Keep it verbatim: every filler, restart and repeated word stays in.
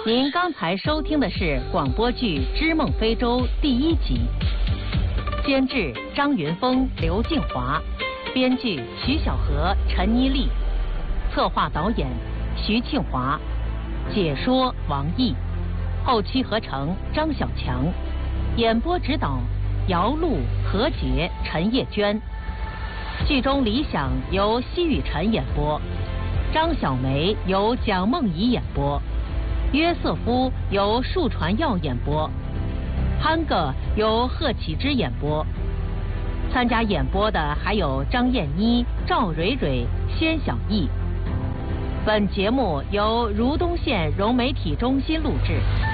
您刚才收听的是广播剧《织梦非洲》第一集，监制张云峰、刘静华，编剧徐小河、陈妮丽，策划导演徐庆华，解说王毅，后期合成张小强，演播指导姚璐、何洁、陈叶娟。剧中李想由奚雨辰演播，张小梅由蒋梦怡演播，约瑟夫由树传耀演播，憨哥由贺启之演播。参加演播的还有张燕妮、赵蕊蕊、仙小艺。本节目由如东县融媒体中心录制。